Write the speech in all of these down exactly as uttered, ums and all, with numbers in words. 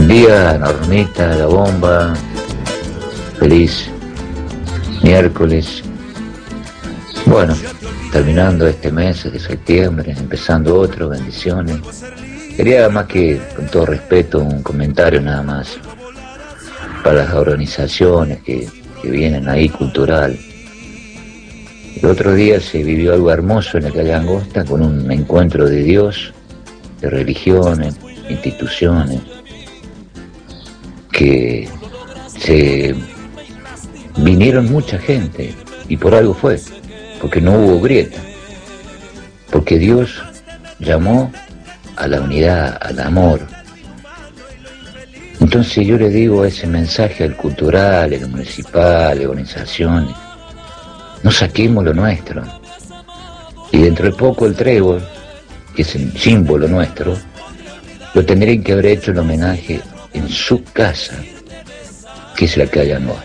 día, Normita, la bomba. Feliz miércoles. Bueno, terminando este mes de septiembre, empezando otro, bendiciones. Quería más que, con todo respeto, un comentario nada más para las organizaciones que, que vienen ahí, cultural. El otro día se vivió algo hermoso en la calle Angosta con un encuentro de Dios, de religiones, instituciones, que se vinieron mucha gente y por algo fue, porque no hubo grieta, porque Dios llamó a la unidad, al amor. Entonces yo le digo ese mensaje al cultural, al municipal, a las organizaciones: no saquemos lo nuestro. Y dentro de poco el trébol, que es el símbolo nuestro, lo tendrían que haber hecho el homenaje en su casa, que es la calle Angosta.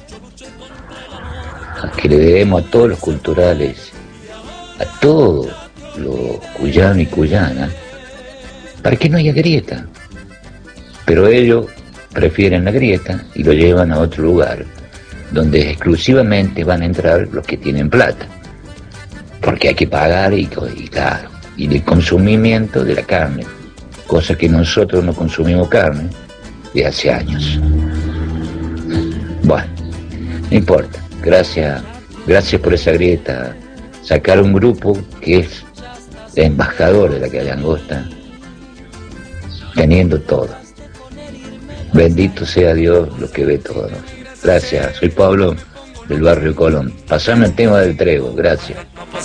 A que le debemos a todos los culturales, a todos los cuyanos y cuyanas, para que no haya grieta. Pero ellos prefieren la grieta y lo llevan a otro lugar, donde exclusivamente van a entrar los que tienen plata, porque hay que pagar y, y claro, y el consumimiento de la carne, cosa que nosotros no consumimos carne de hace años. Bueno, no importa, gracias, gracias por esa grieta, sacar un grupo que es el embajador de la calle Angosta, teniendo todo. Bendito sea Dios, lo que ve todo, ¿no? Gracias, soy Pablo del barrio Colón. Pasame el tema del trébol, gracias.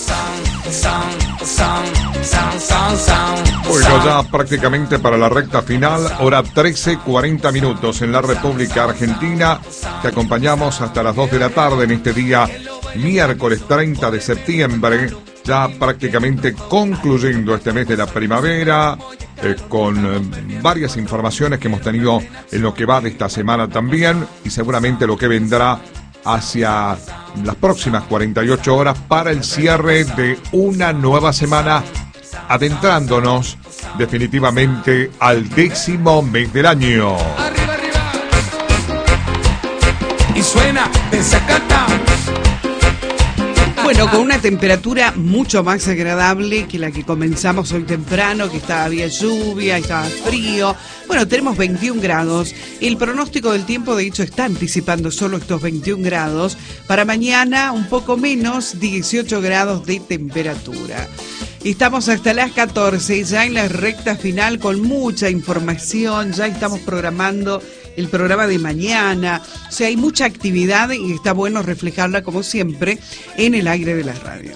Bueno, ya prácticamente para la recta final, hora trece cuarenta minutos en la República Argentina. Te acompañamos hasta las dos de la tarde en este día, miércoles treinta de septiembre, ya prácticamente concluyendo este mes de la primavera, eh, con eh, varias informaciones que hemos tenido en lo que va de esta semana también, y seguramente lo que vendrá hacia las próximas cuarenta y ocho horas para el cierre de una nueva semana, adentrándonos definitivamente al décimo mes del año. Arriba, arriba. Y suena desacata. Bueno, con una temperatura mucho más agradable que la que comenzamos hoy temprano, que estaba, había lluvia, estaba frío. Bueno, tenemos veintiún grados. El pronóstico del tiempo, de hecho, está anticipando solo estos veintiún grados. Para mañana, un poco menos, dieciocho grados de temperatura. Estamos hasta las catorce, ya en la recta final con mucha información. Ya estamos programando el programa de mañana. O sea, hay mucha actividad y está bueno reflejarla, como siempre, en el aire de la radio.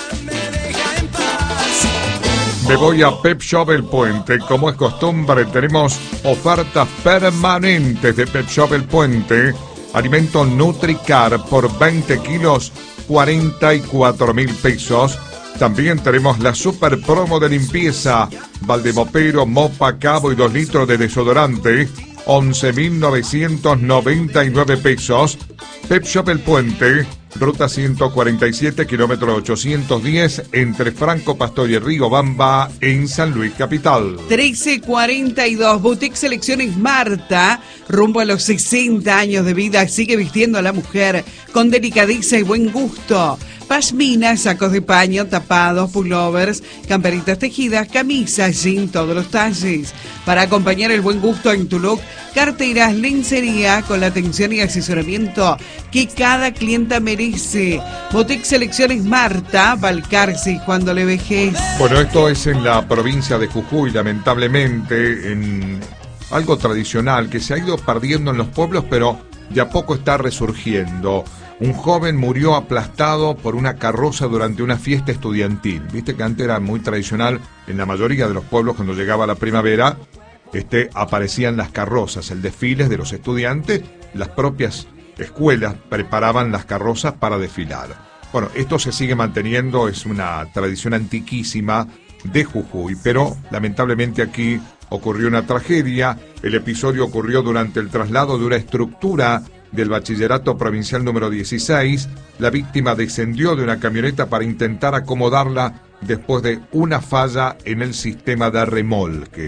Me voy a Pep Shop El Puente. Como es costumbre, tenemos ofertas permanentes de Pep Shop El Puente. Alimento NutriCar por veinte kilos, cuarenta y cuatro mil pesos. También tenemos la super promo de limpieza. Valdemopero, mopa, cabo y dos litros de desodorante, once mil novecientos noventa y nueve pesos. Pep Shop El Puente, ruta ciento cuarenta y siete, kilómetro ochocientos diez, entre Franco Pastor y Río Bamba, en San Luis Capital. trece cuarenta y dos, Boutique Selecciones Marta, rumbo a los sesenta años de vida, sigue vistiendo a la mujer con delicadeza y buen gusto. Pashmina, sacos de paño, tapados, pullovers, camperitas tejidas, camisas, jean, todos los talles. Para acompañar el buen gusto en tu look, carteras, lencería, con la atención y asesoramiento que cada clienta merece. Boutique Selecciones Marta, Balcarce cuando le vejez. Bueno, esto es en la provincia de Jujuy, lamentablemente, en algo tradicional que se ha ido perdiendo en los pueblos, pero de a poco está resurgiendo. Un joven murió aplastado por una carroza durante una fiesta estudiantil. Viste que antes era muy tradicional en la mayoría de los pueblos, cuando llegaba la primavera, este, aparecían las carrozas, el desfile de los estudiantes, las propias escuelas preparaban las carrozas para desfilar. Bueno, esto se sigue manteniendo, es una tradición antiquísima de Jujuy, pero lamentablemente aquí ocurrió una tragedia. El episodio ocurrió durante el traslado de una estructura del bachillerato provincial número dieciséis. La víctima descendió de una camioneta para intentar acomodarla después de una falla en el sistema de remolque.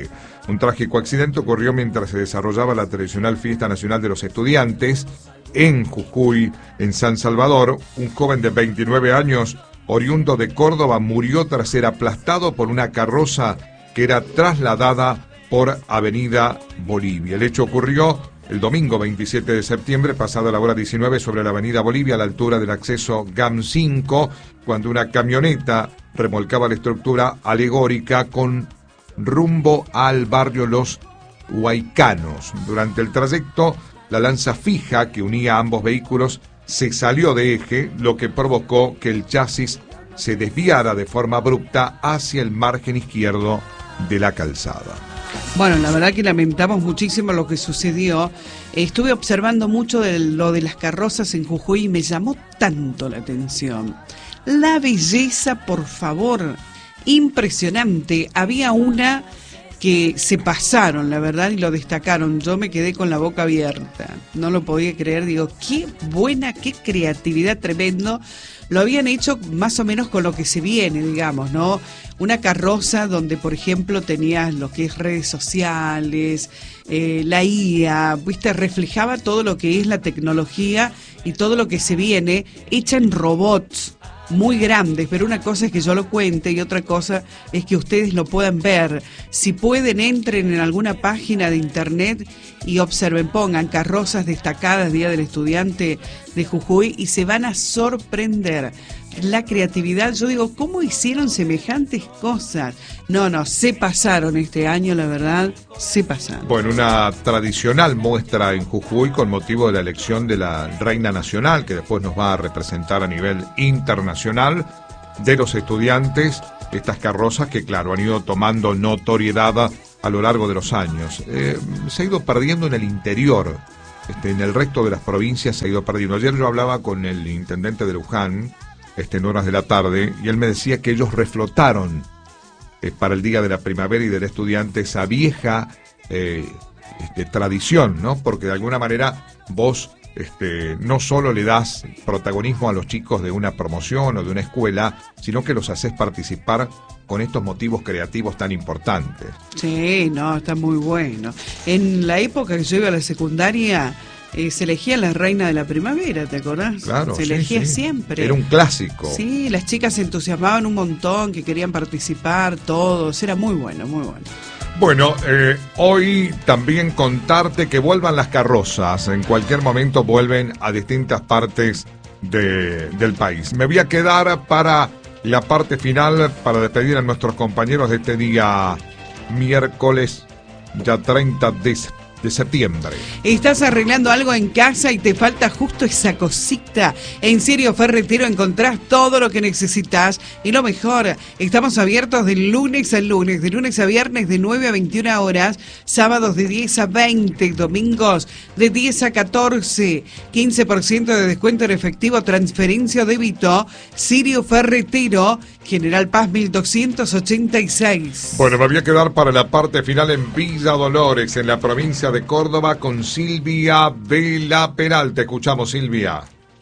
Un trágico accidente ocurrió mientras se desarrollaba la tradicional Fiesta Nacional de los Estudiantes en Jujuy, en San Salvador. Un joven de veintinueve años, oriundo de Córdoba, murió tras ser aplastado por una carroza que era trasladada por Avenida Bolivia. El hecho ocurrió el domingo veintisiete de septiembre, pasada la hora diecinueve, sobre la Avenida Bolivia, a la altura del acceso G A M cinco, cuando una camioneta remolcaba la estructura alegórica con rumbo al barrio Los Huaycanos. Durante el trayecto, la lanza fija que unía a ambos vehículos se salió de eje, lo que provocó que el chasis se desviara de forma abrupta hacia el margen izquierdo de la calzada. Bueno, la verdad que lamentamos muchísimo lo que sucedió. Estuve observando mucho de lo de las carrozas en Jujuy y me llamó tanto la atención. La belleza, por favor, impresionante. Había una que se pasaron, la verdad, y lo destacaron. Yo me quedé con la boca abierta. No lo podía creer. Digo, qué buena, qué creatividad, tremendo. Lo habían hecho más o menos con lo que se viene, digamos, ¿no? Una carroza donde, por ejemplo, tenías lo que es redes sociales, eh, la I A, ¿viste? Reflejaba todo lo que es la tecnología y todo lo que se viene, hecha en robots muy grandes, pero una cosa es que yo lo cuente y otra cosa es que ustedes lo puedan ver. Si pueden, entren en alguna página de internet y observen, pongan carrozas destacadas Día del Estudiante de Jujuy y se van a sorprender. La creatividad, yo digo, ¿cómo hicieron semejantes cosas? No, no, se pasaron este año, la verdad, se pasaron. Bueno, una tradicional muestra en Jujuy con motivo de la elección de la Reina Nacional, que después nos va a representar a nivel internacional, de los estudiantes, estas carrozas que, claro, han ido tomando notoriedad a lo largo de los años. Eh, se ha ido perdiendo en el interior, este, en el resto de las provincias se ha ido perdiendo. Ayer yo hablaba con el intendente de Luján, Este, en horas de la tarde, y él me decía que ellos reflotaron eh, para el Día de la Primavera y del Estudiante esa vieja eh, este, tradición, ¿no? Porque de alguna manera vos este, no solo le das protagonismo a los chicos de una promoción o de una escuela, sino que los haces participar con estos motivos creativos tan importantes. Sí, no, está muy bueno. En la época que yo iba a la secundaria, Eh, se elegía la reina de la primavera, ¿te acordás? Claro, se elegía sí, sí. siempre. Era un clásico. Sí, las chicas se entusiasmaban un montón, que querían participar, todos. Era muy bueno, muy bueno. Bueno, eh, hoy también contarte que vuelvan las carrozas. En cualquier momento vuelven a distintas partes de, del país. Me voy a quedar para la parte final, para despedir a nuestros compañeros de este día miércoles, ya treinta de de septiembre. ¿Estás arreglando algo en casa y te falta justo esa cosita? En Sirio Ferretero encontrás todo lo que necesitas y lo mejor, estamos abiertos de lunes a lunes, de lunes a viernes de nueve a veintiuna horas, sábados de diez a veinte, domingos de diez a catorce, quince por ciento de descuento en efectivo, transferencia o débito. Sirio Ferretero, General Paz mil doscientos ochenta y seis. Bueno, me voy a quedar para la parte final en Villa Dolores, en la provincia de Córdoba, con Silvia Vela Peralta. Escuchamos, Silvia.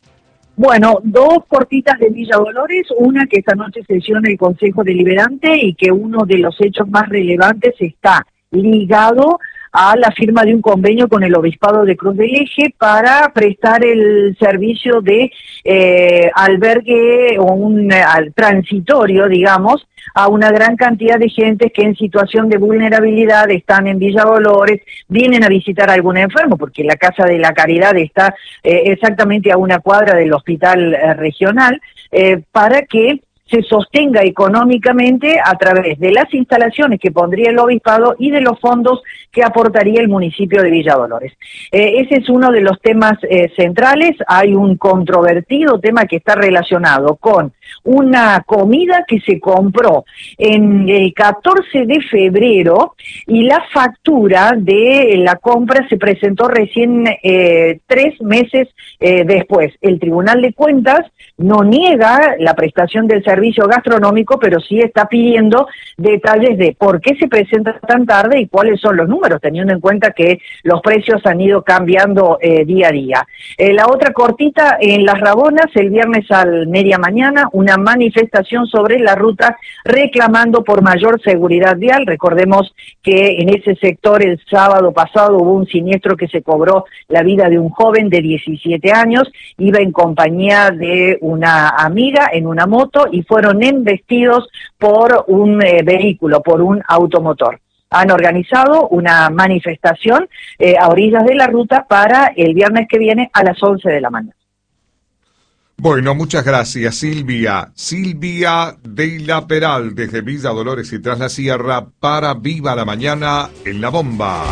Bueno, dos cortitas de Villa Dolores, una que esta noche sesiona el Consejo Deliberante y que uno de los hechos más relevantes está ligado a la firma de un convenio con el Obispado de Cruz del Eje para prestar el servicio de eh, albergue o un eh, transitorio, digamos, a una gran cantidad de gentes que en situación de vulnerabilidad están en Villa Dolores, vienen a visitar a algún enfermo, porque la Casa de la Caridad está eh, exactamente a una cuadra del hospital eh, regional, eh, para que se sostenga económicamente a través de las instalaciones que pondría el obispado y de los fondos que aportaría el municipio de Villa Dolores. Eh, ese es uno de los temas eh, centrales. Hay un controvertido tema que está relacionado con una comida que se compró en el catorce de febrero y la factura de la compra se presentó recién eh, tres meses eh, después. El Tribunal de Cuentas no niega la prestación del servicio servicio gastronómico, pero sí está pidiendo detalles de por qué se presenta tan tarde y cuáles son los números, teniendo en cuenta que los precios han ido cambiando eh, día a día. Eh, la otra cortita, en Las Rabonas, el viernes al media mañana, una manifestación sobre la ruta reclamando por mayor seguridad vial. Recordemos que en ese sector el sábado pasado hubo un siniestro que se cobró la vida de un joven de diecisiete años, iba en compañía de una amiga en una moto y fueron embestidos por un eh, vehículo, por un automotor. Han organizado una manifestación eh, a orillas de la ruta para el viernes que viene a las once de la mañana. Bueno, muchas gracias, Silvia. Silvia de la Peral, desde Villa Dolores y Tras la Sierra, para Viva la Mañana en La Bomba.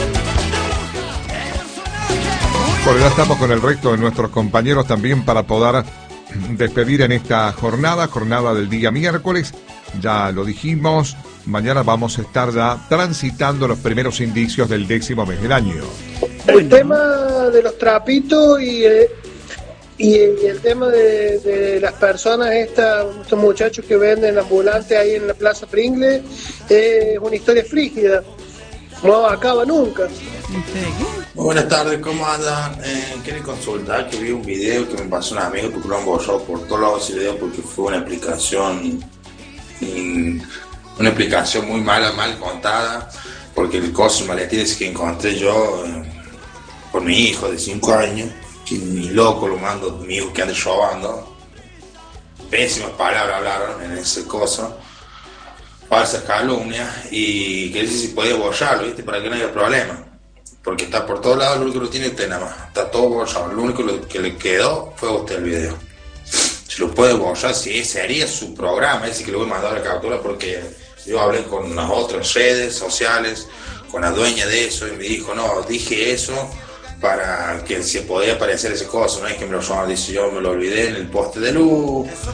Bueno, ya estamos con el resto de nuestros compañeros también para poder despedir en esta jornada, jornada del día miércoles. Ya lo dijimos, mañana vamos a estar ya transitando los primeros indicios del décimo mes del año. El tema de los trapitos y, eh, y, y el tema de, de las personas, esta, estos muchachos que venden ambulantes ahí en la Plaza Pringles, es una historia frígida, no acaba nunca. Muy buenas tardes, ¿cómo andan? Eh, quería consultar que vi un video que me pasó un amigo que lo han borrado por todos lados ese video porque fue una explicación una explicación muy mala, mal contada, porque el coso maletines que encontré yo eh, por mi hijo de cinco años, que ni loco lo mando, mi hijo que anda robando, pésimas palabras hablaron en ese coso, falsas calumnias, y que dice si podía borrarlo, ¿viste? Para que no haya problema, porque está por todos lados, lo único que lo tiene usted nada más, está todo borrado, lo único que le quedó fue a usted el video. Si lo puede borrar, si ese sería su programa, ese que le voy a mandar a la captura, porque yo hablé con las otras redes sociales, con la dueña de eso, y me dijo, no, dije eso para que se podía aparecer ese coso, no es que me lo robaron, dice yo me lo olvidé en el poste de luz.